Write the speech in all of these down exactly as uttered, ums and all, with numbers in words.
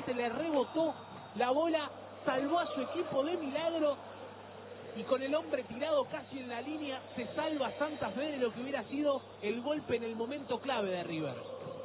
prácticamente le rebotó la bola, salvó a su equipo de milagro y con el hombre tirado casi en la línea se salva Santa Fe de lo que hubiera sido el golpe en el momento clave de River.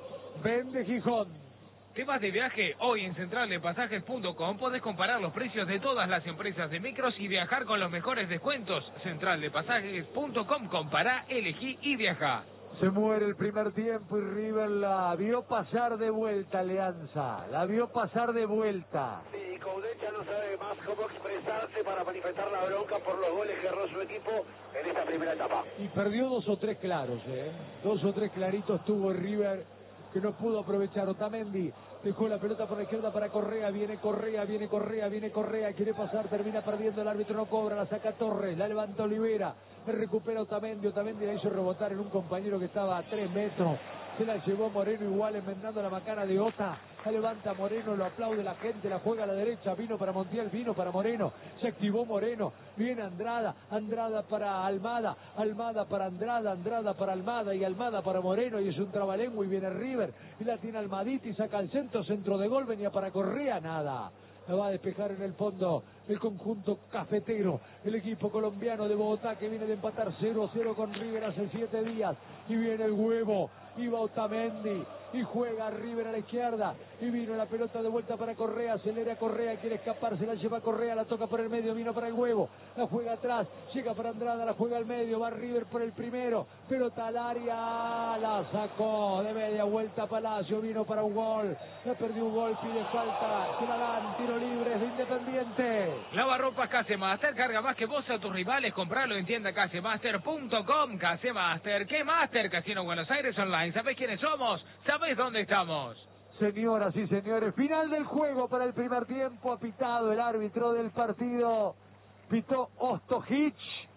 Vende Gijón. ¿Te vas de viaje? Hoy en central de pasajes punto com podés comparar los precios de todas las empresas de micros y viajar con los mejores descuentos. central de pasajes punto com, compará, elegí y viaja. Se muere el primer tiempo y River la vio pasar de vuelta, Alianza. La vio pasar de vuelta. Sí, Coudet ya no sabe más cómo expresarse para manifestar la bronca por los goles que erró su equipo en esta primera etapa. Y perdió dos o tres claros, ¿eh? Dos o tres claritos tuvo el River que no pudo aprovechar. Otamendi dejó la pelota por la izquierda para Correa, viene Correa, viene Correa, viene Correa, quiere pasar, termina perdiendo, el árbitro no cobra, la saca Torres, la levanta Olivera, recupera Otamendi, Otamendi la hizo rebotar en un compañero que estaba a tres metros, se la llevó Moreno igual enmendando la macana de Ota, la levanta Moreno, lo aplaude la gente, la juega a la derecha, vino para Montiel, vino para Moreno, se activó Moreno, viene Andrada, Andrada para Almada, Almada para Andrada, Andrada para Almada y Almada para Moreno y es un trabalengua y viene River y la tiene Almadita y saca el centro, centro de gol, venía para Correa, nada. La va a despejar en el fondo el conjunto cafetero, el equipo colombiano de Bogotá que viene de empatar cero a cero con River hace siete días y viene el huevo, iba Otamendi y juega River a la izquierda y vino la pelota de vuelta para Correa, acelera Correa, quiere escapar, se la lleva Correa, la toca por el medio, vino para el huevo, la juega atrás, llega para Andrada, la juega al medio, va River por el primero, pelota al área, la sacó de media vuelta Palacio, vino para un gol, la perdió un gol, pide falta, se la dan, tiro libre de Independiente. Lavarropas Casemaster, carga más que vos a tus rivales, compralo en tienda casemaster punto com. Casemaster, ¿qué Master? Casino Buenos Aires Online, ¿sabés quiénes somos? ¿Sabés dónde estamos? Señoras y señores, final del juego para el primer tiempo, ha pitado el árbitro del partido, pitó Ostojic,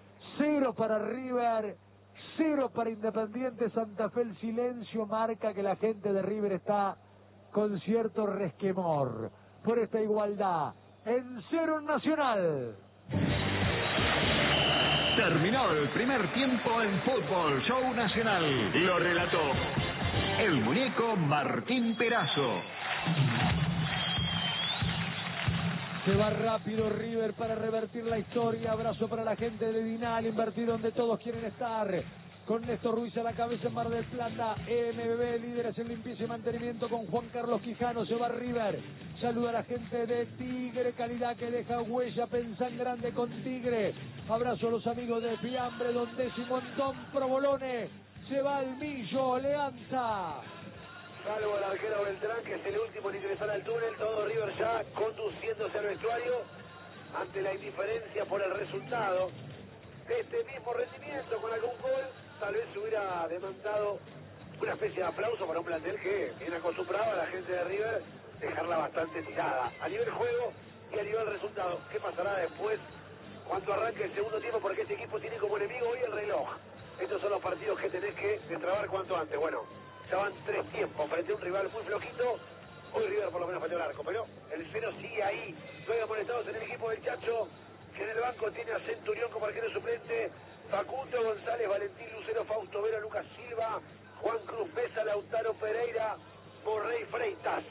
cero para River, cero para Independiente Santa Fe, el silencio marca que la gente de River está con cierto resquemor por esta igualdad, en cero Nacional. Terminó el primer tiempo en Fútbol Show Nacional. Lo relató el muñeco Martín Perazo. Se va rápido River para revertir la historia. Abrazo para la gente de Dinal, invertir donde todos quieren estar. Con Néstor Ruiz a la cabeza en Mar del Plata, M B B, líderes en limpieza y mantenimiento con Juan Carlos Quijano, se va River. Saluda a la gente de Tigre, calidad que deja huella, pensa en grande con Tigre. Abrazo a los amigos de Fiambre, Don Décimo, Antón Provolone. Se va el Millo, Leanza. Salvo el arquero Beltrán, que es el último en ingresar al túnel, todo River ya conduciéndose al vestuario ante la indiferencia por el resultado de este mismo rendimiento con algún gol. Tal vez se hubiera demandado una especie de aplauso para un plantel que viene acostumbrado a la gente de River dejarla bastante tirada a nivel juego y a nivel resultado. ¿Qué pasará después cuando arranque el segundo tiempo? Porque este equipo tiene como enemigo hoy el reloj. Estos son los partidos que tenés que destrabar cuanto antes. Bueno, ya van tres tiempos frente a un rival muy flojito. Hoy River por lo menos pateó el arco, pero el cero sigue ahí. Luego molestados en el equipo del Chacho, que en el banco tiene a Centurión como arquero suplente, Facundo González, Valentín Lucero, Fausto Vera, Lucas Silva, Juan Cruz Mesa, Lautaro Pereira, Borrey Freitas.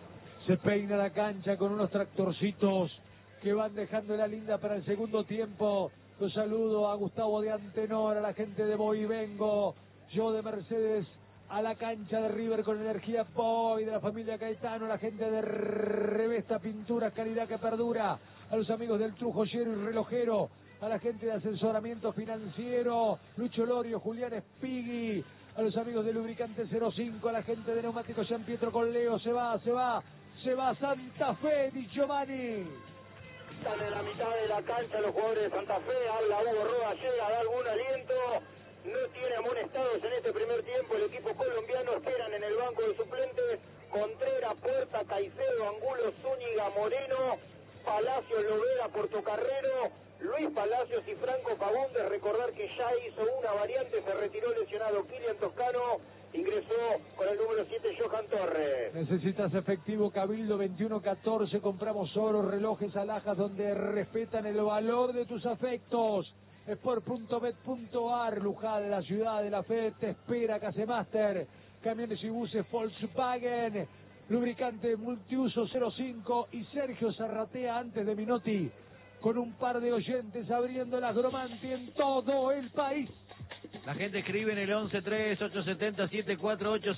Se peina la cancha con unos tractorcitos que van dejando la linda para el segundo tiempo. Los saludo a Gustavo de Antenor, a la gente de Boy Vengo, yo de Mercedes, a la cancha de River con energía Boy, de la familia Caetano, a la gente de Revesta Pinturas, calidad que perdura, a los amigos del Trujoyero y Relojero, a la gente de asesoramiento financiero, Lucho Lorio, Julián Espigui, a los amigos de Lubricante cero cinco, a la gente de Neumáticos San Pietro con Leo, se va, se va, se va Santa Fe, Di Giovanni. Están en la mitad de la cancha los jugadores de Santa Fe, habla Hugo Roa, llega, da algún aliento, no tiene amonestados en este primer tiempo, el equipo colombiano esperan en el banco de suplentes, Contreras, Puerta, Caicedo, Angulo, Zúñiga, Moreno, Palacios, Lovera, Portocarrero, Luis Palacios y Franco Fagundes. Recordar que ya hizo una variante, se retiró lesionado Kilian Toscano, ingresó con el número siete Johan Torres. Necesitas efectivo, Cabildo veintiuno catorce, compramos oro, relojes, alhajas donde respetan el valor de tus afectos. Sport punto bet punto ar, Luján, de la ciudad de la fe, te espera Casemaster, camiones y buses Volkswagen, lubricante multiuso cero cinco y Sergio Zarratea antes de Minotti con un par de oyentes abriendo las Gromanti en todo el país. La gente escribe en el once tres ocho siete cero siete cuatro ocho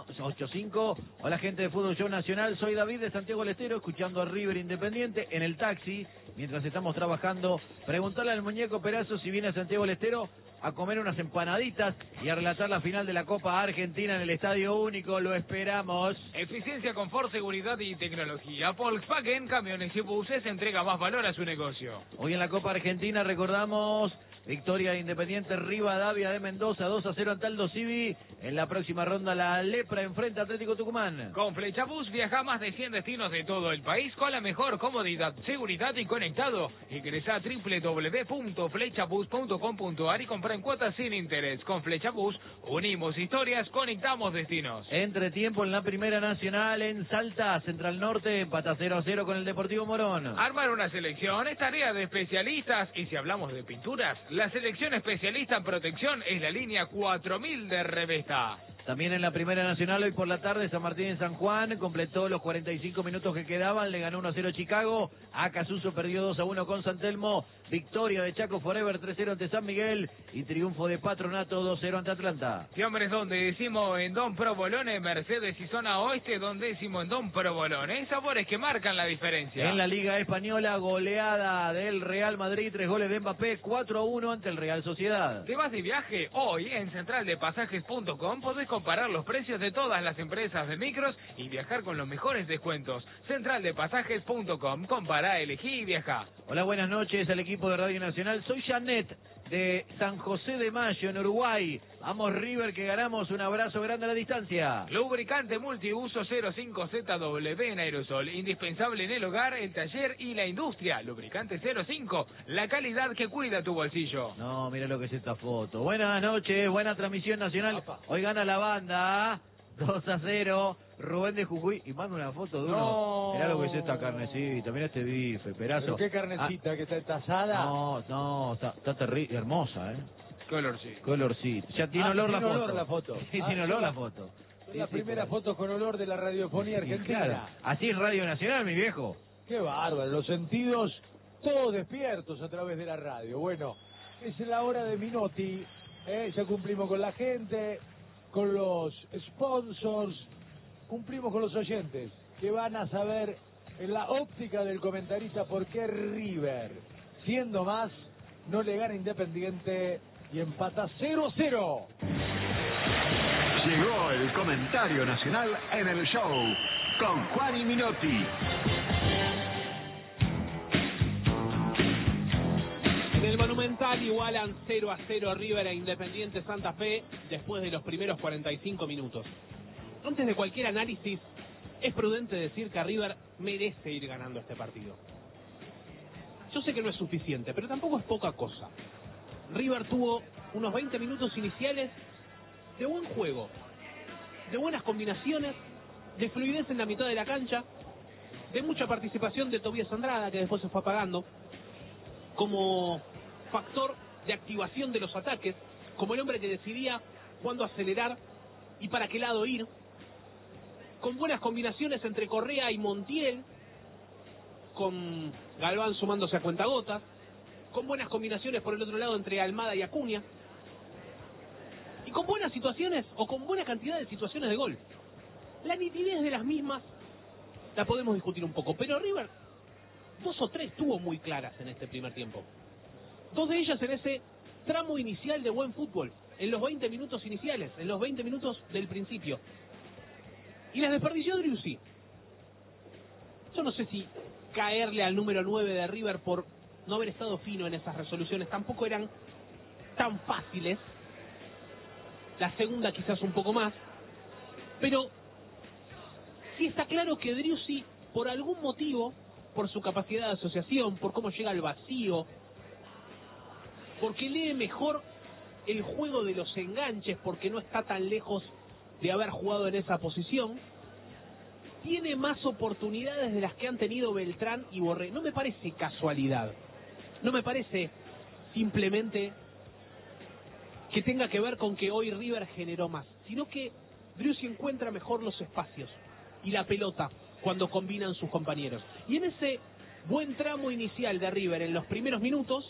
cinco. Hola gente de Fútbol Show Nacional, soy David de Santiago del Estero, escuchando a River Independiente en el taxi mientras estamos trabajando. Preguntarle al muñeco Perazo si viene a Santiago del Estero a comer unas empanaditas y a relatar la final de la Copa Argentina en el Estadio Único. Lo esperamos. Eficiencia, confort, seguridad y tecnología. Volkswagen Camiones y Buses entrega más valor a su negocio. Hoy en la Copa Argentina recordamos victoria de Independiente Rivadavia de Mendoza, dos a cero ante Aldo Civi. En la próxima ronda la Lepra enfrenta a Atlético Tucumán. Con Flechabús viaja a más de cien destinos de todo el país con la mejor comodidad, seguridad y conectado. Ingresa a doble u doble u doble u punto flechabus punto com punto a r y compra en cuotas sin interés. Con Flechabús unimos historias, conectamos destinos. Entretiempo en la Primera Nacional en Salta, Central Norte, empata cero a cero con el Deportivo Morón. Armar una selección es tarea de especialistas y si hablamos de pinturas, la selección especialista en protección es la línea cuatro mil de Revesta. También en la Primera Nacional, hoy por la tarde, San Martín en San Juan completó los cuarenta y cinco minutos que quedaban, le ganó uno a cero Chicago, Acasuso perdió dos a uno con San Telmo, victoria de Chaco Forever tres a cero ante San Miguel y triunfo de Patronato dos a cero ante Atlanta. Sí, hombres, donde decimos en Don Provolone, Mercedes y Zona Oeste, donde decimos en Don Provolone, sabores que marcan la diferencia. En la Liga Española, goleada del Real Madrid, tres goles de Mbappé, cuatro a uno ante el Real Sociedad. ¿Te vas de viaje? Hoy en central de pasajes punto com podés comparar los precios de todas las empresas de micros y viajar con los mejores descuentos. central de pasajes punto com, compará, elegí y viajá. Hola, buenas noches al equipo de Radio Nacional. Soy Janet de San José de Mayo, en Uruguay. Vamos River, que ganamos. Un abrazo grande a la distancia. Lubricante multiuso cero cinco Z W en aerosol, indispensable en el hogar, el taller y la industria. Lubricante cero cinco, la calidad que cuida tu bolsillo. No, mira lo que es esta foto. Buenas noches, buena transmisión nacional. Hoy gana la banda dos a cero. Rubén de Jujuy, y manda una foto de uno. No. Mirá lo que es esta carnecita, mirá este bife, Perazo. ¿Pero qué carnecita Ah, que está entasada? No, no, está, está terrible, hermosa, ¿eh? Qué olor, sí. Qué olorcito. Ya tiene Ah, olor, tiene la, olor foto. la foto. Sí, Ah, tiene olor sí. la foto. Es Sí, la sí, primera pero- foto con olor de la radiofonía Sí, argentina. claro. Así es Radio Nacional, mi viejo. Qué bárbaro, los sentidos todos despiertos a través de la radio. Bueno, es la hora de Minotti, ¿eh? Ya cumplimos con la gente, con los sponsors, cumplimos con los oyentes, que van a saber en la óptica del comentarista por qué River, siendo más, no le gana Independiente y empata cero a cero. Llegó el comentario nacional en el show con Juan y Minotti. En el Monumental igualan cero a cero River e Independiente Santa Fe después de los primeros cuarenta y cinco minutos. Antes de cualquier análisis, es prudente decir que River merece ir ganando este partido. Yo sé que no es suficiente, pero tampoco es poca cosa. River tuvo unos veinte minutos iniciales de buen juego, de buenas combinaciones, de fluidez en la mitad de la cancha, de mucha participación de Tobías Andrada, que después se fue apagando, como factor de activación de los ataques, como el hombre que decidía cuándo acelerar y para qué lado ir, con buenas combinaciones entre Correa y Montiel, con Galván sumándose a cuentagotas, con buenas combinaciones por el otro lado entre Almada y Acuña, y con buenas situaciones o con buena cantidad de situaciones de gol. La nitidez de las mismas la podemos discutir un poco, pero River dos o tres tuvo muy claras en este primer tiempo. Dos de ellas en ese tramo inicial de buen fútbol, en los veinte minutos iniciales, en los veinte minutos del principio. Y las desperdició Driussi. Yo no sé si caerle al número nueve de River por no haber estado fino en esas resoluciones. Tampoco eran tan fáciles. La segunda quizás un poco más. Pero sí está claro que Driussi, por algún motivo, por su capacidad de asociación, por cómo llega al vacío, porque lee mejor el juego de los enganches, porque no está tan lejos de haber jugado en esa posición, tiene más oportunidades de las que han tenido Beltrán y Borré. No me parece casualidad, no me parece simplemente que tenga que ver con que hoy River generó más, sino que Driussi encuentra mejor los espacios, y la pelota cuando combinan sus compañeros. Y en ese buen tramo inicial de River, en los primeros minutos,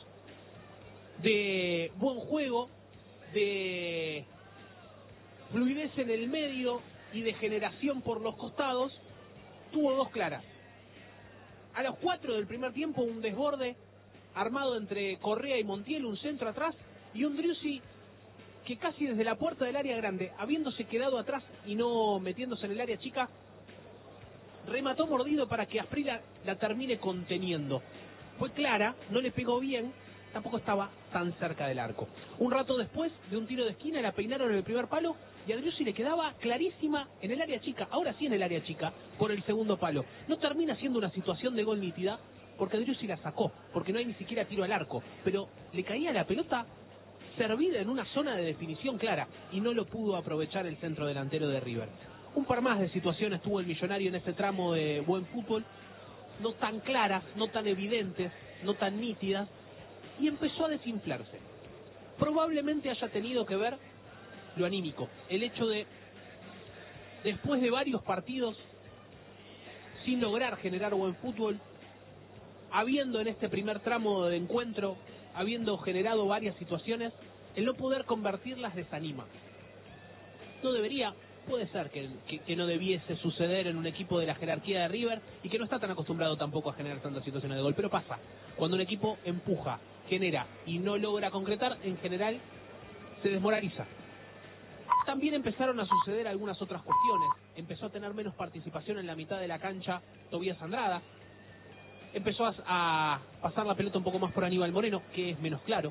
de buen juego, de fluidez en el medio y de generación por los costados, tuvo dos claras. A los cuatro del primer tiempo, un desborde armado entre Correa y Montiel, un centro atrás, y un Driussi que casi desde la puerta del área grande, habiéndose quedado atrás y no metiéndose en el área chica, remató mordido para que Asprilla la termine conteniendo. Fue clara, no le pegó bien, tampoco estaba tan cerca del arco. Un rato después, de un tiro de esquina, la peinaron en el primer palo y a Driussi le quedaba clarísima en el área chica, ahora sí en el área chica, por el segundo palo. No termina siendo una situación de gol nítida, porque Driussi la sacó, porque no hay ni siquiera tiro al arco, pero le caía la pelota servida en una zona de definición clara y no lo pudo aprovechar el centro delantero de River. Un par más de situaciones tuvo el Millonario en ese tramo de buen fútbol, no tan claras, no tan evidentes, no tan nítidas, y empezó a desinflarse. Probablemente haya tenido que ver lo anímico, el hecho de, después de varios partidos sin lograr generar buen fútbol, habiendo en este primer tramo de encuentro, habiendo generado varias situaciones, el no poder convertirlas desanima. No debería, puede ser que, que, que no debiese suceder en un equipo de la jerarquía de River y que no está tan acostumbrado tampoco a generar tantas situaciones de gol, pero pasa. Cuando un equipo empuja, genera y no logra concretar, en general se desmoraliza. También empezaron a suceder algunas otras cuestiones. Empezó a tener menos participación en la mitad de la cancha Tobías Andrada. Empezó a, a pasar la pelota un poco más por Aníbal Moreno, que es menos claro.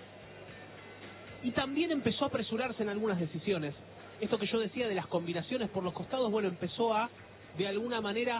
Y también empezó a apresurarse en algunas decisiones. Esto que yo decía de las combinaciones por los costados, bueno, empezó a, de alguna manera,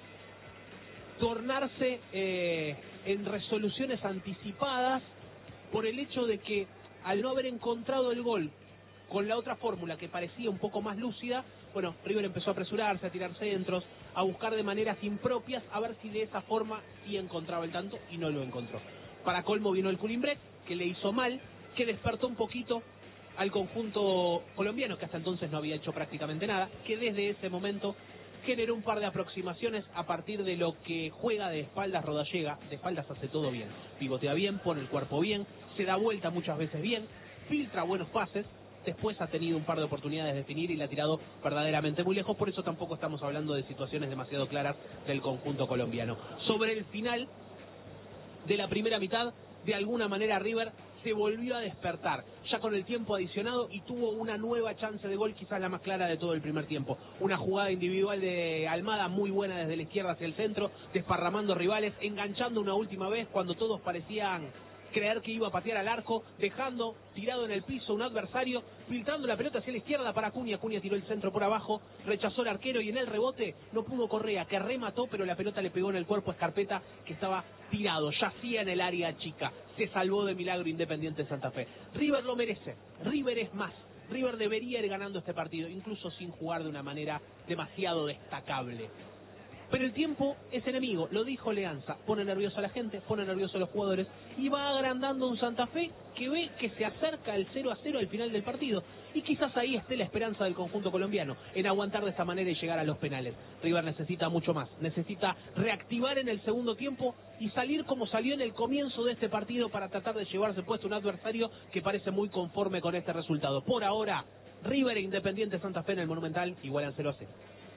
tornarse eh, en resoluciones anticipadas por el hecho de que, al no haber encontrado el gol con la otra fórmula que parecía un poco más lúcida, bueno, River empezó a apresurarse, a tirar centros, a buscar de maneras impropias, a ver si de esa forma sí encontraba el tanto, y no lo encontró. Para colmo vino el Culimbrec, que le hizo mal, que despertó un poquito al conjunto colombiano, que hasta entonces no había hecho prácticamente nada, que desde ese momento generó un par de aproximaciones a partir de lo que juega de espaldas Rodallega. De espaldas hace todo bien, pivotea bien, pone el cuerpo bien, se da vuelta muchas veces bien, filtra buenos pases. Después ha tenido un par de oportunidades de definir y la ha tirado verdaderamente muy lejos, por eso tampoco estamos hablando de situaciones demasiado claras del conjunto colombiano. Sobre el final de la primera mitad, de alguna manera River se volvió a despertar, ya con el tiempo adicionado, y tuvo una nueva chance de gol, quizás la más clara de todo el primer tiempo. Una jugada individual de Almada muy buena desde la izquierda hacia el centro, desparramando rivales, enganchando una última vez cuando todos parecían creer que iba a patear al arco, dejando tirado en el piso un adversario, filtrando la pelota hacia la izquierda para Acuña. Acuña tiró el centro por abajo, rechazó el arquero y en el rebote no pudo Correa, que remató, pero la pelota le pegó en el cuerpo a Scarpetta, que estaba tirado, yacía en el área chica. Se salvó de milagro Independiente Santa Fe. River lo merece, River es más. River debería ir ganando este partido, incluso sin jugar de una manera demasiado destacable. Pero el tiempo es enemigo, lo dijo Leanza, pone nervioso a la gente, pone nervioso a los jugadores y va agrandando un Santa Fe que ve que se acerca el cero a cero al final del partido. Y quizás ahí esté la esperanza del conjunto colombiano, en aguantar de esta manera y llegar a los penales. River necesita mucho más, necesita reactivar en el segundo tiempo y salir como salió en el comienzo de este partido para tratar de llevarse puesto un adversario que parece muy conforme con este resultado. Por ahora, River e Independiente Santa Fe en el Monumental igualan cero a cero.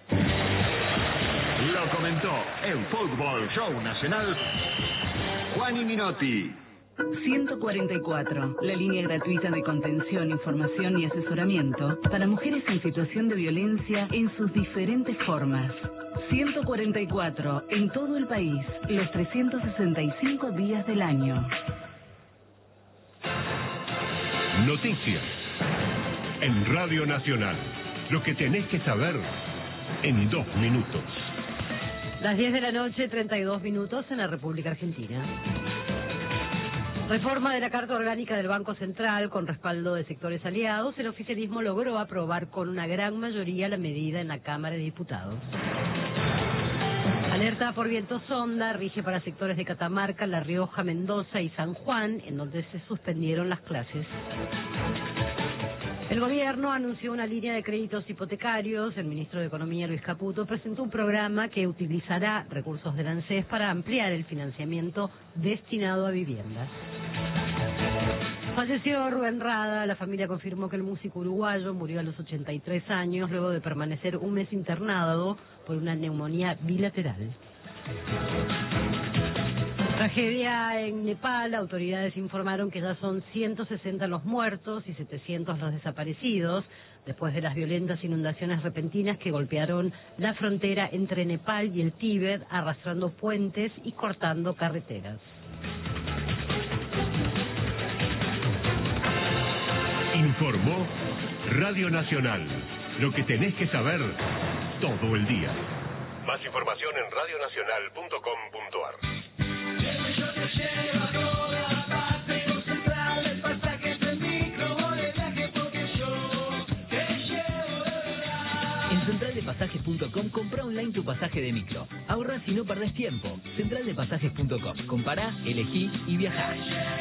Lo comentó en Fútbol Show Nacional Juani Minotti. ciento cuarenta y cuatro, la línea gratuita de contención, información y asesoramiento para mujeres en situación de violencia en sus diferentes formas. ciento cuarenta y cuatro, en todo el país, los trescientos sesenta y cinco días del año. Noticias en Radio Nacional. Lo que tenés que saber en dos minutos. Las diez de la noche, treinta y dos minutos en la República Argentina. Reforma de la Carta Orgánica del Banco Central con respaldo de sectores aliados. El oficialismo logró aprobar con una gran mayoría la medida en la Cámara de Diputados. Alerta por viento sonda rige para sectores de Catamarca, La Rioja, Mendoza y San Juan, en donde se suspendieron las clases. El gobierno anunció una línea de créditos hipotecarios. El ministro de Economía, Luis Caputo, presentó un programa que utilizará recursos del ANSES para ampliar el financiamiento destinado a viviendas. Falleció Rubén Rada. La familia confirmó que el músico uruguayo murió a los ochenta y tres años luego de permanecer un mes internado por una neumonía bilateral. Tragedia en Nepal. Autoridades informaron que ya son ciento sesenta los muertos y setecientos los desaparecidos después de las violentas inundaciones repentinas que golpearon la frontera entre Nepal y el Tíbet, arrastrando puentes y cortando carreteras. Informó Radio Nacional. Lo que tenés que saber todo el día. Más información en radio nacional punto com punto a r. En central de pasajes punto com compra online tu pasaje de micro. Ahorra si no perdés tiempo. central de pasajes punto com. Compará, elegí y viajá.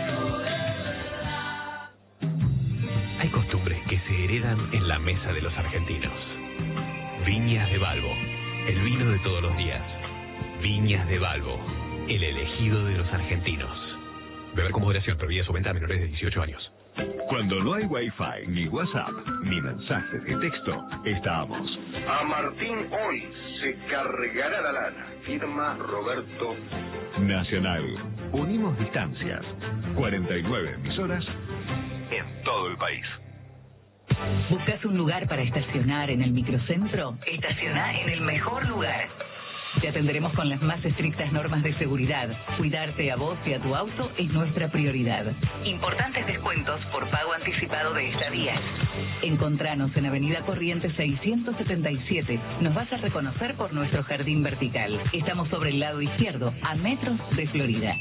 Hay costumbres que se heredan en la mesa de los argentinos. Viñas de Balbo, el vino de todos los días. Viñas de Balbo, el elegido de los argentinos. Beber con moderación, prohibida su venta a menores de dieciocho años. Cuando no hay Wi-Fi, ni WhatsApp, ni mensajes de texto, estamos. A Martín hoy se cargará la lana. Firma Roberto Nacional. Unimos distancias. cuarenta y nueve emisoras en todo el país. ¿Buscas un lugar para estacionar en el microcentro? Estacioná en el mejor lugar. Te atenderemos con las más estrictas normas de seguridad. Cuidarte a vos y a tu auto es nuestra prioridad. Importantes descuentos por pago anticipado de estadías. Encontranos en Avenida Corrientes seiscientos setenta y siete. Nos vas a reconocer por nuestro jardín vertical. Estamos sobre el lado izquierdo, a metros de Florida.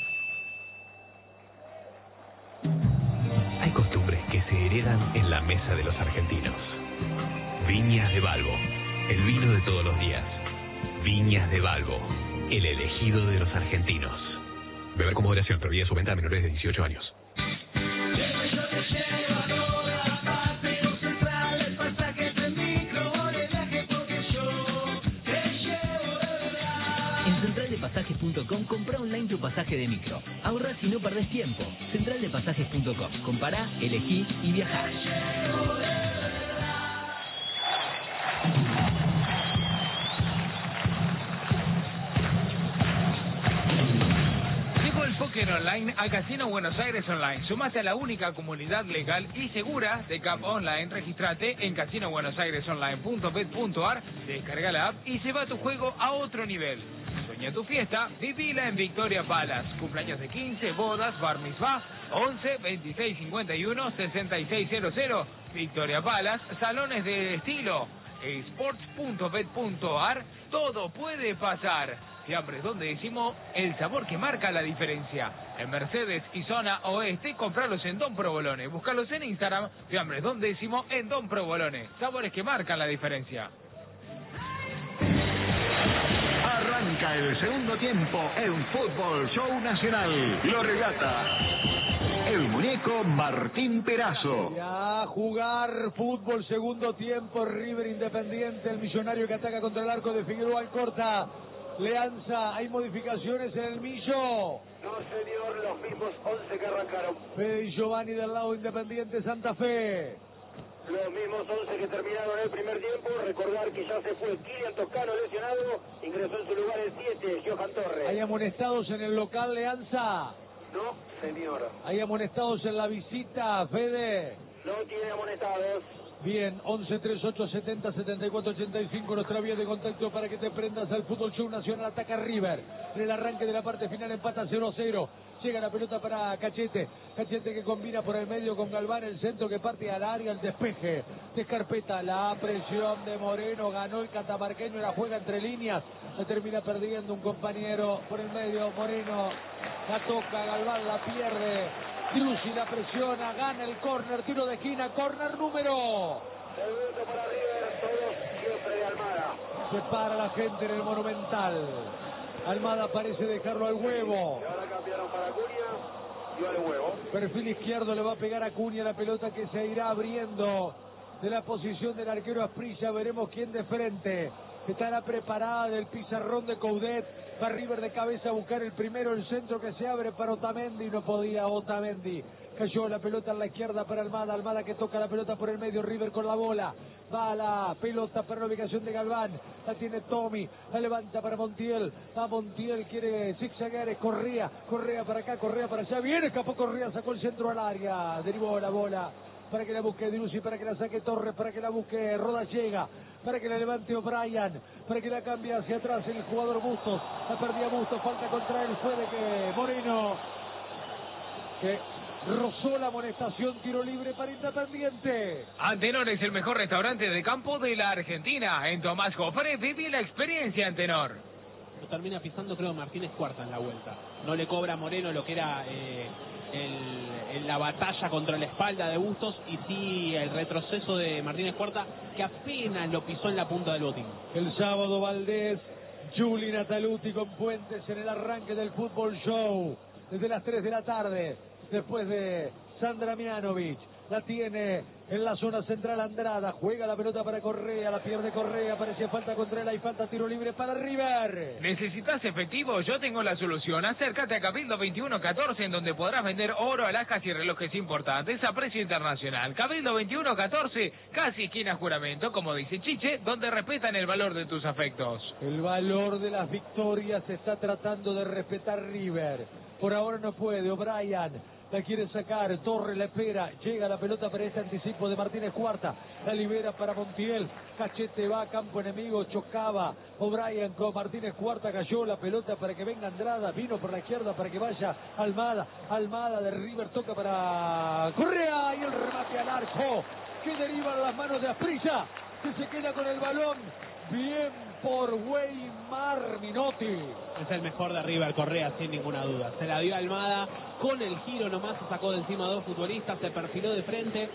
Hay costumbres que se heredan en la mesa de los argentinos. Viñas de Balbo, el vino de todos los días. Viñas de Balbo, el elegido de los argentinos. Beber con moderación, prohibida su venta a menores de dieciocho años. En central de pasajes punto com compra online tu pasaje de micro. Ahorra si no perdés tiempo. central de pasajes punto com. Compará, elegí y viajá. Póker Online a Casino Buenos Aires Online. Sumate a la única comunidad legal y segura de C A P Online. Registrate en casino buenos aires online punto bet punto a r, descarga la app y lleva tu juego a otro nivel. Sueña tu fiesta, vivila en Victoria Palace. Cumpleaños de quince, bodas, bar mitzvah, once, veintiséis, cincuenta y uno, sesenta y seis cero cero. Victoria Palace, salones de estilo. sports punto bet punto a r, todo puede pasar. Fiambres Don Décimo, el sabor que marca la diferencia. En Mercedes y zona oeste, compralos en Don Provolone. Búscalos en Instagram, Fiambres Don Décimo en Don Provolone. Sabores que marcan la diferencia. Arranca el segundo tiempo en Fútbol Show Nacional. Lo relata el muñeco Martín Perazo. Ya a jugar fútbol, segundo tiempo, River Independiente, el millonario que ataca contra el arco de Figueroa Alcorta. Leanza, ¿hay modificaciones en el Millo? No, señor, los mismos once que arrancaron. Fede y Giovanni del lado Independiente Santa Fe. Los mismos once que terminaron el primer tiempo. Recordar que ya se fue Kilian Toscano lesionado. Ingresó en su lugar el siete, Johan Torres. ¿Hay amonestados en el local, Leanza? No, señor. ¿Hay amonestados en la visita, Fede? No tiene amonestados. Bien, once, treinta y ocho, setenta, setenta y cuatro, ochenta y cinco, nuestra vía de contacto para que te prendas al Fútbol Show Nacional. Ataca River, en el arranque de la parte final empata cero a cero. Llega la pelota para Cachete, Cachete que combina por el medio con Galván, el centro que parte al área, el despeje de Escarpeta, la presión de Moreno, ganó el catamarqueño, la juega entre líneas, se termina perdiendo un compañero por el medio, Moreno, la toca, Galván la pierde. Drusi la presiona, gana el córner, tiro de esquina, córner número. Segundo para River, todos siempre de Almada. Se para la gente en el Monumental. Almada parece dejarlo al huevo. Y ahora cambiaron para Acuña y al huevo. Perfil izquierdo le va a pegar a Acuña la pelota que se irá abriendo de la posición del arquero Asprilla. Veremos quién de frente. Estará preparada del pizarrón de Coudet. Va River de cabeza a buscar el primero, el centro que se abre para Otamendi. No podía Otamendi. Cayó la pelota en la izquierda para Almada. Almada que toca la pelota por el medio. River con la bola. Va la pelota para la ubicación de Galván. La tiene Tommy. La levanta para Montiel. Va Montiel. Quiere zigzaguear. Es Correa. Correa para acá. Correa para allá. Viene. Escapó Correa. Sacó el centro al área. Derivó la bola. Para que la busque Driussi, para que la saque Torres, para que la busque Rodallega, para que la levante O'Brien, para que la cambie hacia atrás el jugador Bustos. La perdía Bustos, falta contra él, fue de que Moreno, que rozó la amonestación, tiro libre para Independiente. Antenor es el mejor restaurante de campo de la Argentina. En Tomás Jofre viví la experiencia Antenor. Lo termina pisando, creo, Martínez Cuarta en la vuelta. No le cobra a Moreno lo que era eh, el, el, la batalla contra la espalda de Bustos, y sí el retroceso de Martínez Cuarta, que apenas lo pisó en la punta del botín. El sábado Valdés, Juli Nataluti con Puentes en el arranque del Fútbol Show. Desde las tres de la tarde, después de Sandra Mianovic. La tiene en la zona central Andrada, juega la pelota para Correa, la pierde Correa, parecía falta contra él, hay falta, tiro libre para River. ¿Necesitas efectivo? Yo tengo la solución. Acércate a Cabildo veintiuno catorce, en donde podrás vender oro, alhajas y relojes importantes a precio internacional. Cabildo veintiuno catorce, casi esquina Juramento, como dice Chiche, donde respetan el valor de tus afectos. El valor de las victorias se está tratando de respetar River. Por ahora no puede, O'Brien la quiere sacar, Torres la espera, llega la pelota para este anticipo de Martínez Cuarta, la libera para Montiel, Cachete va a campo enemigo, chocaba O'Brien con Martínez Cuarta, cayó la pelota para que venga Andrada, vino por la izquierda para que vaya Almada, Almada de River toca para Correa y el remate al arco, que deriva en las manos de Asprilla, que se queda con el balón, bien por Weimar Minotti. Es el mejor de River, Correa, sin ninguna duda. Se la dio a Almada, con el giro nomás se sacó de encima a dos futbolistas, se perfiló de frente,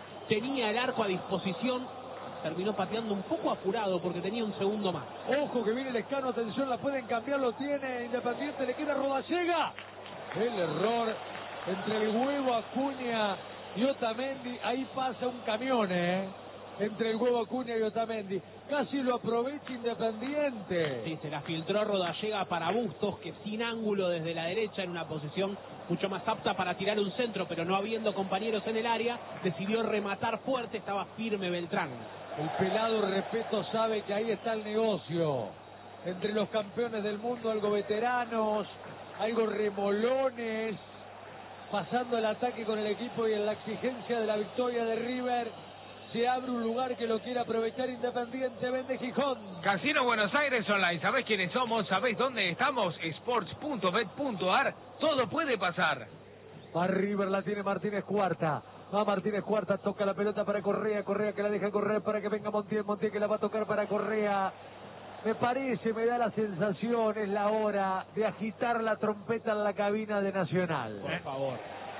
tenía el arco a disposición, terminó pateando un poco apurado porque tenía un segundo más. Ojo que viene el Escano, atención, la pueden cambiar, lo tiene Independiente, le queda Rodallega. El error entre el huevo Acuña y Otamendi, ahí pasa un camión, eh. Entre el huevo Acuña y Otamendi. Casi lo aprovecha Independiente. Sí, se la filtró Rodallega para Bustos, que sin ángulo desde la derecha, en una posición mucho más apta para tirar un centro, pero no habiendo compañeros en el área, decidió rematar fuerte, estaba firme Beltrán. El pelado Repeto sabe que ahí está el negocio. Entre los campeones del mundo, algo veteranos, algo remolones, pasando el ataque con el equipo y en la exigencia de la victoria de River. Se abre un lugar que lo quiere aprovechar Independiente, vende Gijón. Casino Buenos Aires Online, ¿sabés quiénes somos? ¿Sabés dónde estamos? sports punto bet punto ar, todo puede pasar. Va River, la tiene Martínez Cuarta. Va Martínez Cuarta, toca la pelota para Correa, Correa que la deja correr para que venga Montiel, Montiel que la va a tocar para Correa. Me parece, me da la sensación, es la hora de agitar la trompeta en la cabina de Nacional. Por favor.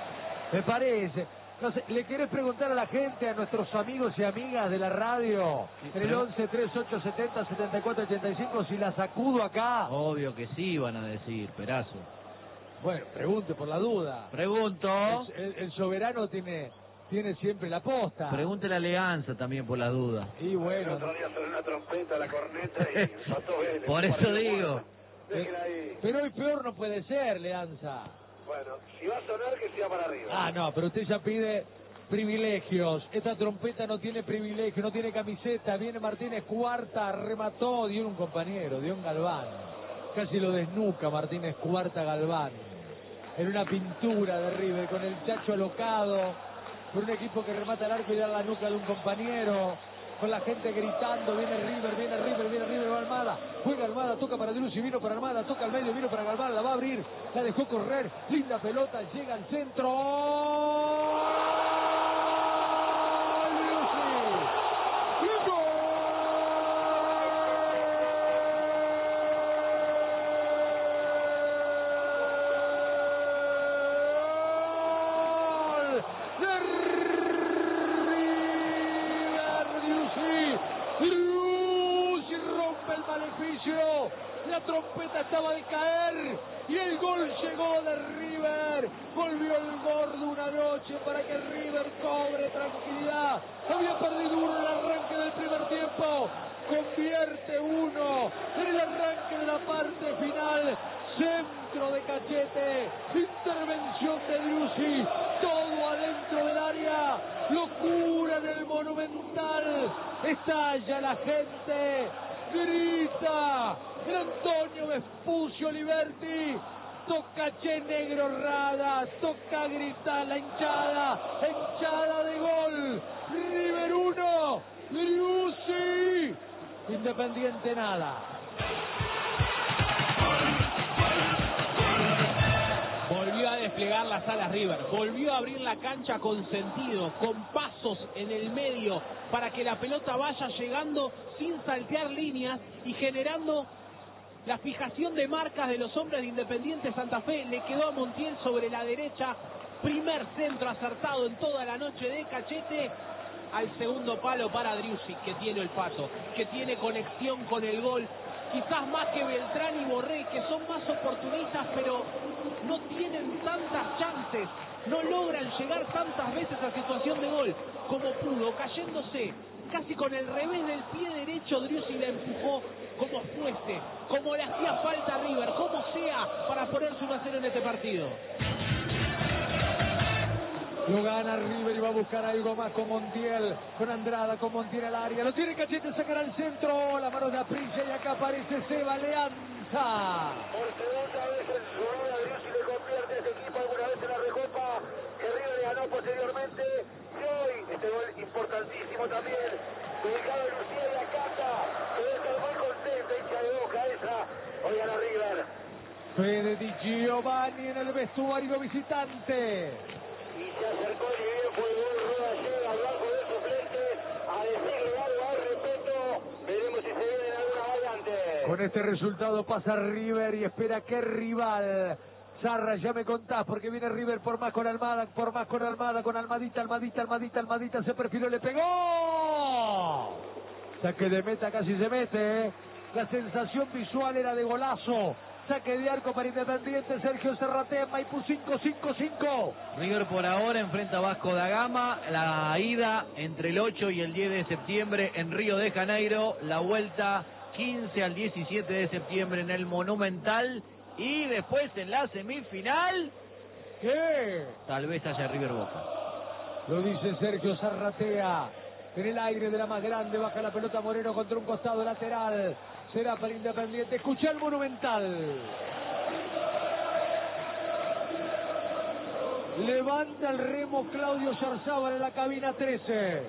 Me parece. No sé, ¿le querés preguntar a la gente, a nuestros amigos y amigas de la radio, en el once, treinta y ocho, setenta, setenta y cuatro, ochenta y cinco, si la sacudo acá? Obvio que sí, van a decir, Perazo. Bueno, pregunte por la duda. Pregunto. El, el, el soberano tiene tiene siempre la posta. Pregunte la Alianza también por la duda. Y bueno. El otro día sonó una trompeta, la corneta y empató Vélez. Por eso digo. Eh, pero hoy peor no puede ser, Leanza. Bueno, si va a sonar, que sea para arriba. Ah, no, pero usted ya pide privilegios. Esta trompeta no tiene privilegio, no tiene camiseta. Viene Martínez Cuarta, remató, dio un compañero, dio un Galván. Casi lo desnuca Martínez Cuarta Galván. En una pintura de River, con el Chacho alocado, con un equipo que remata el arco y da la nuca de un compañero. Con la gente gritando, viene River, viene River, viene River, va Almada, juega Almada, toca para Driussi, vino para Almada, toca al medio, vino para Galván, la va a abrir, la dejó correr, linda pelota, llega al centro. La trompeta estaba de caer y El gol llegó de River. Volvió el gordo una noche para que River cobre tranquilidad. Había perdido uno en el arranque del primer tiempo. Convierte uno en el arranque de la parte final. Centro de Cachete, intervención de Driussi, todo adentro del área, locura en el Monumental, estalla la gente, grita, el Antonio Vespucio Liberti, toca Che Negro Rada, toca gritar la hinchada, hinchada de gol, River uno, Driussi, Independiente nada. Volvió a desplegar las alas River, volvió a abrir la cancha con sentido, con pasos en el medio, para que la pelota vaya llegando sin saltear líneas y generando la fijación de marcas de los hombres de Independiente Santa Fe. Le quedó a Montiel sobre la derecha, primer centro acertado en toda la noche de Cachete, al segundo palo para Driussi, que tiene el paso, que tiene conexión con el gol, quizás más que Beltrán y Borré, que son más oportunistas, pero no tienen tantas chances, no logran llegar tantas veces a situación de gol como pudo, cayéndose casi con el revés del pie derecho. Driussi la empujó como fuese, como le hacía falta a River, como sea, para ponerse uno a cero en este partido. Lo gana River y va a buscar algo más con Montiel, con Andrada, con Montiel al área. Lo tiene Cachete, sacará al centro, la mano de Aprilia y acá aparece Seba Leanza. Por segunda vez en su vida, Driussi le convierte a este equipo alguna vez en la Recopa que River le ganó posteriormente. Y hoy, este gol importantísimo también, ubicado en Lucía y Acata, que debe estar muy contenta, hincha de Boca esa. Hoy gana River. Fede Di Giovanni en el vestuario visitante. Y se acercó y bien fue el gol. Rueda llega al banco de suplentes a decirle algo al respeto. Veremos si se vienen alguna variante. Con este resultado pasa River y espera qué rival. Zarra, ya me contás, porque viene River por más con Almada, por más con Almada, con Almadita, Almadita, Almadita, Almadita, se perfiló, le pegó. Saque de meta, casi se mete, ¿eh? La sensación visual era de golazo. Saque de arco para Independiente, Sergio Zarratea, Maipú cinco cinco cinco. River por ahora enfrenta a Vasco da Gama, la ida entre el ocho y el diez de septiembre en Río de Janeiro, la vuelta quince al diecisiete de septiembre en el Monumental, y después en la semifinal, ¿qué? Tal vez haya River Boca. Lo dice Sergio Zarratea, en el aire de la más grande, baja la pelota Moreno contra un costado lateral. Será para Independiente. Escucha el Monumental. Levanta el remo Claudio Yarzábal en la cabina trece.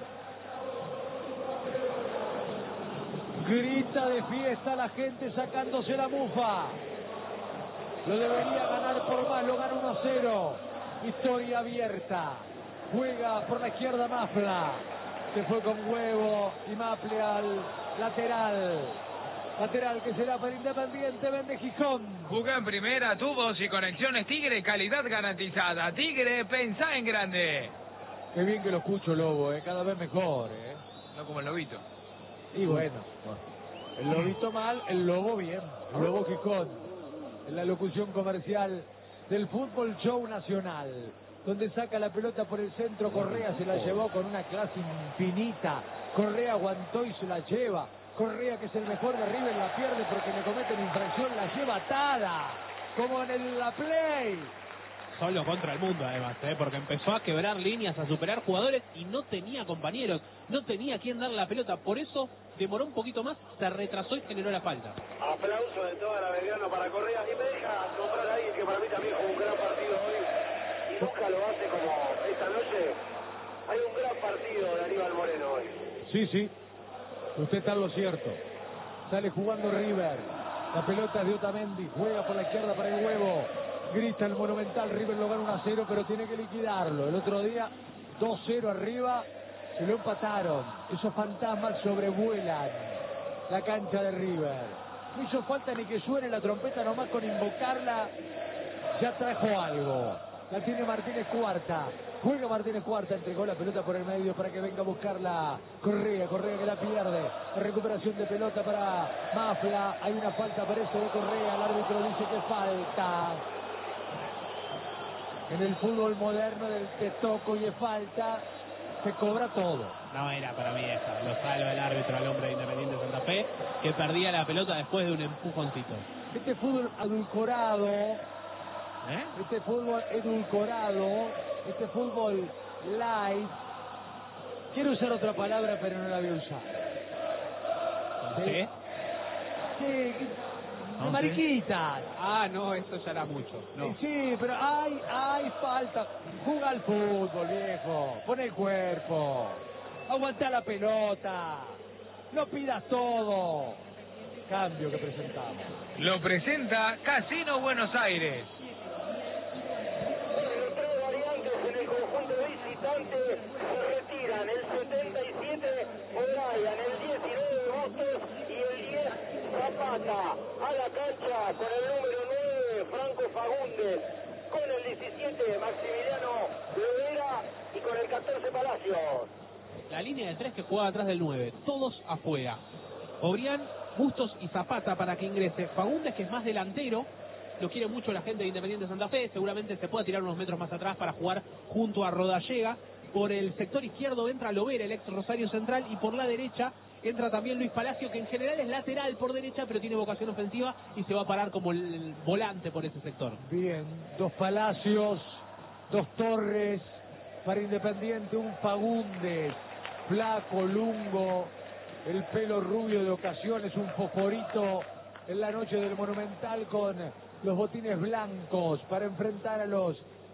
Grita de fiesta la gente sacándose la mufa. Lo debería ganar por más, lo gana uno a cero. Historia abierta. Juega por la izquierda Mafla. Se fue con Huevo y Maple al lateral. Lateral que será para Independiente, vende Gijón. Jugá en primera, tubos y conexiones Tigre, calidad garantizada. Tigre, pensá en grande. Qué bien que lo escucho, Lobo, eh, cada vez mejor. Eh. No como el Lobito. Y bueno, el Lobito mal, el Lobo bien. El Lobo Gijón, en la locución comercial del Fútbol Show Nacional, donde saca la pelota por el centro. Correa se la llevó con una clase infinita. Correa aguantó y se la lleva. Correa, que es el mejor de River, la pierde porque le cometen infracción, la lleva atada, como en el, la play. Solo contra el mundo, además, ¿eh? Porque empezó a quebrar líneas, a superar jugadores y no tenía compañeros, no tenía quien darle la pelota. Por eso demoró un poquito más, se retrasó y generó la falta. Aplauso de toda la Belgrano para Correa. Y me deja nombrar a alguien que para mí también jugó un gran partido hoy y nunca lo hace como esta noche. Hay un gran partido de Aníbal Moreno hoy. Sí, sí. Usted está en lo cierto. Sale jugando River. La pelota es de Otamendi. Juega por la izquierda para el Huevo. Grita el Monumental. River lo gana uno a cero, pero tiene que liquidarlo. El otro día, dos cero arriba. Se lo empataron. Esos fantasmas sobrevuelan la cancha de River. No hizo falta ni que suene la trompeta, nomás con invocarla ya trajo algo. La tiene Martínez Cuarta. Juega Martínez Cuarta, entregó la pelota por el medio para que venga a buscarla Correa. Correa que la pierde. La recuperación de pelota para Mafla. Hay una falta, parece, de Correa. El árbitro dice que de falta. En el fútbol moderno del te toco y de falta se cobra todo. No era para mí esa. Lo salva el árbitro al hombre de Independiente Santa Fe, que perdía la pelota después de un empujoncito. Este fútbol adulcorado, ¿eh? este fútbol edulcorado, este fútbol light. Quiero usar otra palabra, pero no la voy a usar. ¿Sí? Sí, ¿No? mariquitas. Ah, no, eso ya era mucho. No. Sí, pero hay, hay falta. Juega al fútbol, viejo. Pon el cuerpo. Aguanta la pelota. No pidas todo. Cambio que presentamos. Lo presenta Casino Buenos Aires. Tres variantes en el conjunto visitante se retiran. El setenta y siete O'Brien, el diecinueve Bustos y el diez Zapata. A la cancha con el número nueve Franco Fagundes. Con el diecisiete Maximiliano Lovera y con el catorce Palacios. La línea de tres que juega atrás del nueve. Todos afuera. Obrián, Bustos y Zapata para que ingrese. Fagundes, que es más delantero, lo quiere mucho la gente de Independiente Santa Fe, seguramente se pueda tirar unos metros más atrás para jugar junto a Rodallega. Por el sector izquierdo entra Lovera, el ex Rosario Central, y por la derecha entra también Luis Palacio, que en general es lateral por derecha, pero tiene vocación ofensiva y se va a parar como el volante por ese sector. Bien, dos Palacios, dos Torres, para Independiente un Fagundes, flaco, lungo, el pelo rubio de ocasiones, un fosforito en la noche del Monumental con los botines blancos para enfrentar a los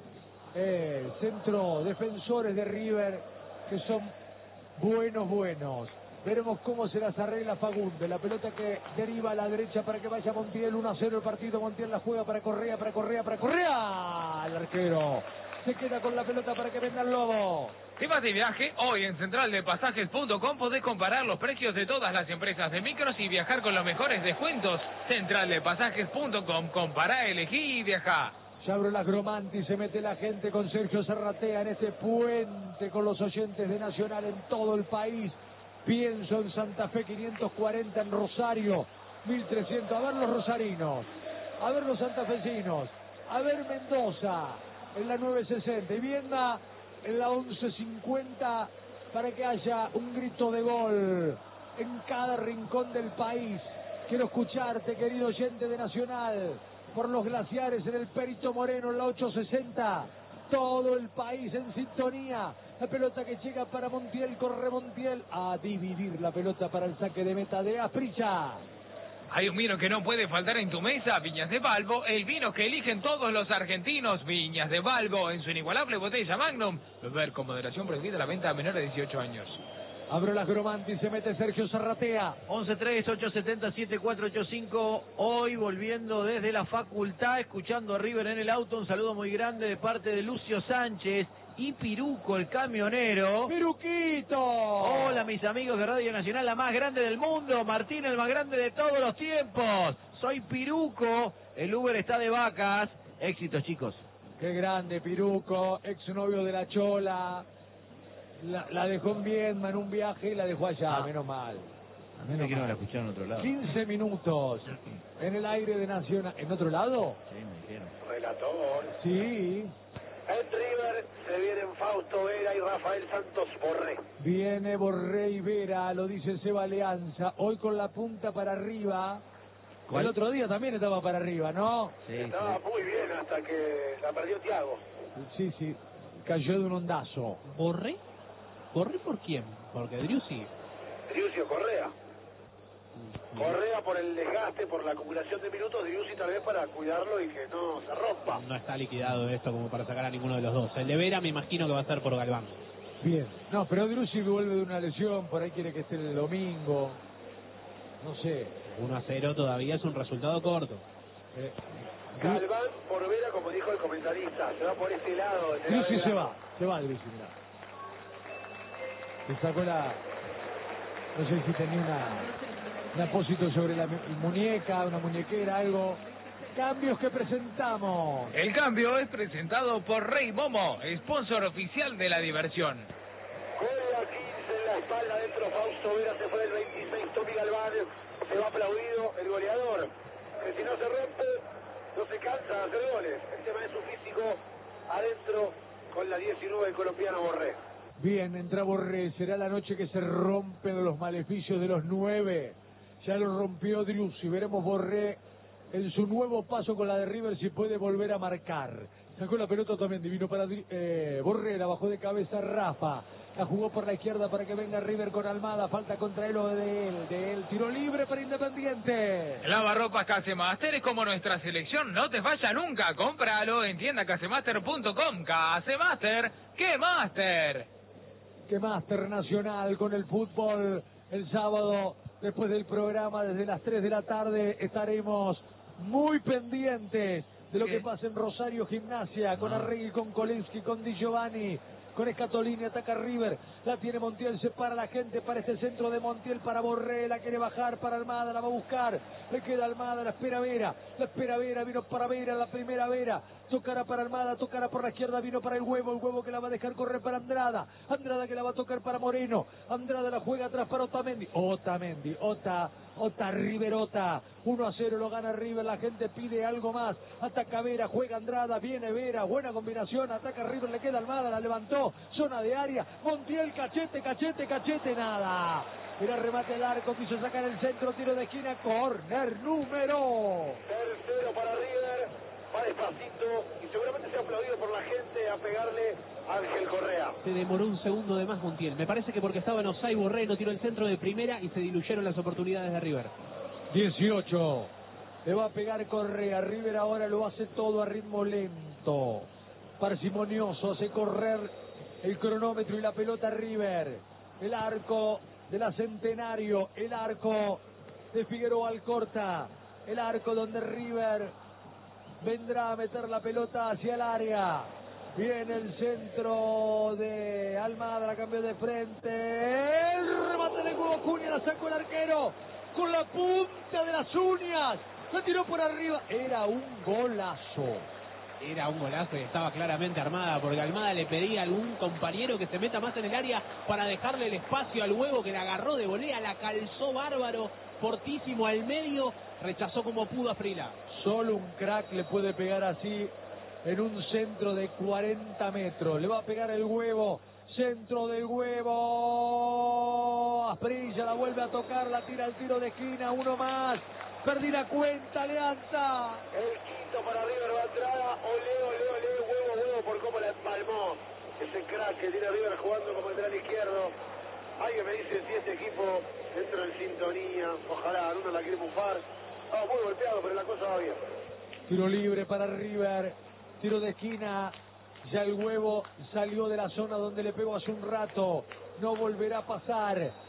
eh, centro defensores de River, que son buenos, buenos. Veremos cómo se las arregla Fagundes. La pelota que deriva a la derecha para que vaya Montiel. uno a cero el partido. Montiel la juega para Correa, para Correa, para Correa. El arquero se queda con la pelota para que venga el Lobo. Si vas de viaje, hoy en central de pasajes punto com podés comparar los precios de todas las empresas de micros y viajar con los mejores descuentos. central de pasajes punto com. Compará, elegí y viajá. Ya abrió la Gromanti, se mete la gente con Sergio Zarratea en este puente con los oyentes de Nacional en todo el país. Pienso en Santa Fe, quinientos cuarenta en Rosario, mil trescientos. A ver los rosarinos, a ver los santafesinos, a ver Mendoza en la nueve sesenta y Viena en la once cincuenta para que haya un grito de gol en cada rincón del país. Quiero escucharte, querido oyente de Nacional, por los glaciares en el Perito Moreno en la ocho sesenta. Todo el país en sintonía. La pelota que llega para Montiel, corre Montiel a dividir la pelota para el saque de meta de Asprilla. Hay un vino que no puede faltar en tu mesa, Viñas de Balbo, el vino que eligen todos los argentinos. Viñas de Balbo, en su inigualable botella Magnum. Beber con moderación, prohibida la venta a menores de dieciocho años. Abro las Gromanti, se mete Sergio Zarratea. once tres, ocho siete cero, siete cuatro ocho cinco. Hoy volviendo desde la facultad, escuchando a River en el auto. Un saludo muy grande de parte de Lucio Sánchez y Piruco, el camionero. ¡Piruquito! Hola, mis amigos de Radio Nacional, la más grande del mundo. Martín, el más grande de todos los tiempos. Soy Piruco, el Uber está de vacas. Éxitos, chicos. Qué grande, Piruco, exnovio de la Chola. La, la dejó en Viedma en un viaje y la dejó allá, Ah. menos mal. A mí me quiero escuchar en otro lado. quince minutos en el aire de Nacional. ¿En otro lado? Sí, me dijeron. Relator. Sí. En River se vienen Fausto Vera y Rafael Santos Borré. Viene Borré y Vera, lo dice Seba Alianza. Hoy con la punta para arriba. ¿Cuál? El otro día también estaba para arriba, ¿no? Sí, Estaba sí. muy bien hasta que la perdió Thiago. Sí, sí. Cayó de un ondazo. ¿Borré? ¿Borré por quién? Porque Driussi. Driussi Correa. Correa por el desgaste, por la acumulación de minutos, Driussi tal vez para cuidarlo y que no se rompa. No está liquidado esto como para sacar a ninguno de los dos. El de Vera me imagino que va a ser por Galván. Bien. No, pero Driussi vuelve de una lesión, por ahí quiere que esté el domingo. No sé. uno a cero todavía es un resultado corto. Eh, Galván por Vera, como dijo el comentarista, se va por ese lado. ese Driussi lado se de la- va, se va Driussi, mirá. Le sacó la... No sé si tenía una... un apósito sobre la mu- muñeca, una muñequera, algo. Cambios que presentamos. El cambio es presentado por Rey Momo, sponsor oficial de la diversión. Con la quince en la espalda dentro, Fausto Vera se fue del veintiséis, Tommy Galván se va aplaudido el goleador, que si no se rompe, no con la diecinueve el colombiano Borré. Bien, entra Borré, será la noche que se rompen los maleficios de los nueve. Ya lo rompió Driussi, veremos Borré en su nuevo paso con la de River si puede volver a marcar. Sacó la pelota también, divino para eh, Borré, la bajó de cabeza Rafa. La jugó por la izquierda para que venga River con Almada. Falta contra él o de él. De él. Tiro libre para Independiente. Lavarropas Casemaster es como nuestra selección. No te falla nunca. Cómpralo en tienda casemaster punto com. Casemaster. ¡Qué Master! ¡Qué Master Nacional con el fútbol! El sábado, después del programa, desde las tres de la tarde, estaremos muy pendientes de lo ¿Qué? que pasa en Rosario Gimnasia. Con Ah. Arregui, con Kolensky, con Di Giovanni. Con Escatolini, ataca River, la tiene Montiel, se para la gente para este centro de Montiel, para Borré, la quiere bajar para Almada, la va a buscar, le queda Almada, la espera Vera, la espera Vera, vino para Vera, la primera Vera, tocará para Almada, tocará por la izquierda, vino para el huevo, el huevo que la va a dejar correr para Andrada, Andrada que la va a tocar para Moreno, Andrada la juega atrás para Otamendi, Otamendi, Ota, Ota, Riverota, uno a cero lo gana River, la gente pide algo más, ataca Vera, juega Andrada, viene Vera, buena combinación, ataca River, le queda Almada, la levantó, zona de área, Montiel, cachete, cachete, cachete, nada. Era remate al arco, quiso sacar el centro, tiro de esquina, corner número. Tercero para River, va despacito y seguramente se ha aplaudido por la gente a pegarle a Ángel Correa. Se demoró un segundo de más Montiel. Me parece que porque estaba en offside Borré no tiró el centro de primera y se diluyeron las oportunidades de River. dieciocho. Le va a pegar Correa. River ahora lo hace todo a ritmo lento. Parsimonioso, hace correr el cronómetro y la pelota River. El arco de la Centenario. El arco de Figueroa Alcorta. El arco donde River vendrá a meter la pelota hacia el área. Viene el centro de Almada, la cambió de frente. El remate de Hugo Cunha, la sacó el arquero con la punta de las uñas. La tiró por arriba. Era un golazo. Era un golazo y estaba claramente armada, porque Almada le pedía a algún compañero que se meta más en el área para dejarle el espacio al huevo, que la agarró de volea, la calzó bárbaro, fortísimo al medio, rechazó como pudo a Frila. Solo un crack le puede pegar así en un centro de cuarenta metros. Le va a pegar el huevo. Centro del huevo. Asprilla la vuelve a tocar, la tira al tiro de esquina. Uno más. Perdí la cuenta, Alianza. El quinto para River va a entrada. Olé, olé, olé, huevo, huevo por cómo la empalmó. Ese crack que tiene River jugando como lateral izquierdo. Alguien me dice si este equipo entra en sintonía. Ojalá, uno la quiere bufar. Estaba muy golpeado, pero la cosa va bien. Tiro libre para River. Tiro de esquina. Ya el huevo salió de la zona donde le pegó hace un rato. No volverá a pasar.